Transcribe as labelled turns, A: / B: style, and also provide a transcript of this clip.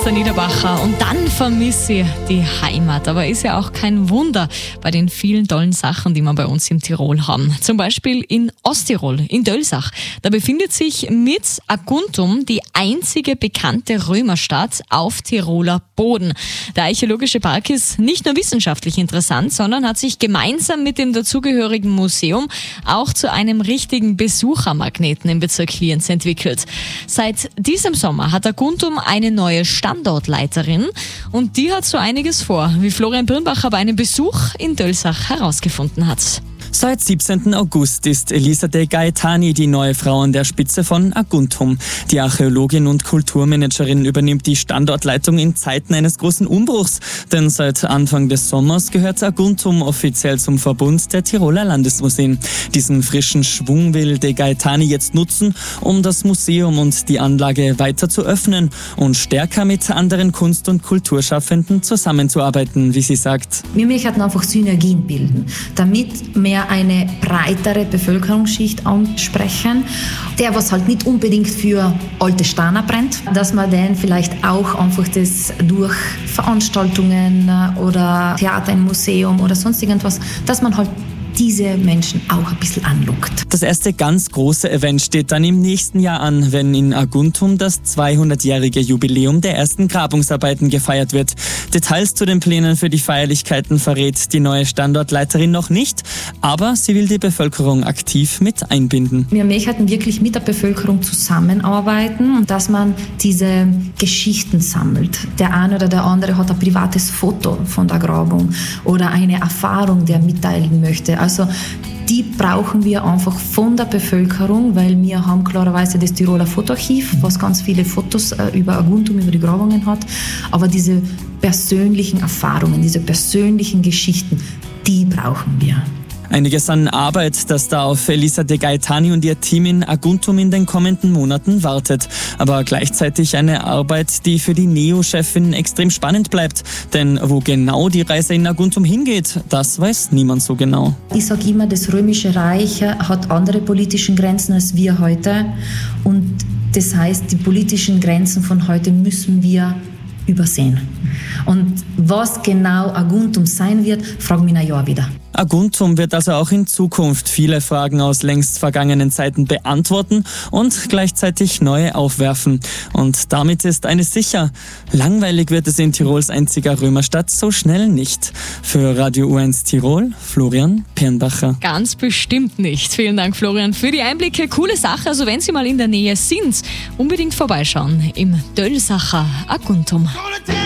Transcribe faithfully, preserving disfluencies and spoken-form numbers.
A: der Niederbacher. Und dann vermisse ich die Heimat. Aber ist ja auch kein Wunder bei den vielen tollen Sachen, die wir bei uns im Tirol haben. Zum Beispiel in Osttirol, in Dölsach. Da befindet sich mit Aguntum die einzige bekannte Römerstadt auf Tiroler Boden. Der archäologische Park ist nicht nur wissenschaftlich interessant, sondern hat sich gemeinsam mit dem dazugehörigen Museum auch zu einem richtigen Besuchermagneten im Bezirk Lienz entwickelt. Seit diesem Sommer hat Aguntum eine neue Standortleiterin und die hat so einiges vor, wie Florian Birnbacher bei einem Besuch in Dölsach herausgefunden hat.
B: Seit siebzehnten August ist Elisa De Gaetani die neue Frau an der Spitze von Aguntum. Die Archäologin und Kulturmanagerin übernimmt die Standortleitung in Zeiten eines großen Umbruchs. Denn seit Anfang des Sommers gehört Aguntum offiziell zum Verbund der Tiroler Landesmuseen. Diesen frischen Schwung will De Gaetani jetzt nutzen, um das Museum und die Anlage weiter zu öffnen und stärker mit anderen Kunst- und Kulturschaffenden zusammenzuarbeiten, wie sie sagt.
C: Wir möchten einfach Synergien bilden, damit mehr eine breitere Bevölkerungsschicht ansprechen, der was halt nicht unbedingt für alte Steine brennt, dass man den vielleicht auch einfach das durch Veranstaltungen oder Theater im Museum oder sonst irgendwas, dass man halt diese Menschen auch ein bisschen anlockt.
B: Das erste ganz große Event steht dann im nächsten Jahr an, wenn in Aguntum das zweihundertjährige Jubiläum der ersten Grabungsarbeiten gefeiert wird. Details zu den Plänen für die Feierlichkeiten verrät die neue Standortleiterin noch nicht, aber sie will die Bevölkerung aktiv mit einbinden.
C: Wir möchten wirklich mit der Bevölkerung zusammenarbeiten und dass man diese Geschichten sammelt. Der eine oder der andere hat ein privates Foto von der Grabung oder eine Erfahrung, die er mitteilen möchte. Also die brauchen wir einfach von der Bevölkerung, weil wir haben klarerweise das Tiroler Fotoarchiv, was ganz viele Fotos äh, über Aguntum, über die Grabungen hat. Aber diese persönlichen Erfahrungen, diese persönlichen Geschichten, die brauchen wir.
B: Einiges an Arbeit, das da auf Elisa De Gaetani und ihr Team in Aguntum in den kommenden Monaten wartet. Aber gleichzeitig eine Arbeit, die für die Neo-Chefin extrem spannend bleibt. Denn wo genau die Reise in Aguntum hingeht, das weiß niemand so genau.
C: Ich sage immer, das Römische Reich hat andere politische Grenzen als wir heute. Und das heißt, die politischen Grenzen von heute müssen wir übersehen. Und was genau Aguntum sein wird, fragen wir in einem Jahr wieder.
B: Aguntum wird also auch in Zukunft viele Fragen aus längst vergangenen Zeiten beantworten und gleichzeitig neue aufwerfen. Und damit ist eines sicher: langweilig wird es in Tirols einziger Römerstadt so schnell nicht. Für Radio U eins Tirol, Florian Birnbacher.
A: Ganz bestimmt nicht. Vielen Dank, Florian, für die Einblicke. Coole Sache. Also wenn Sie mal in der Nähe sind, unbedingt vorbeischauen im Dölsacher Aguntum.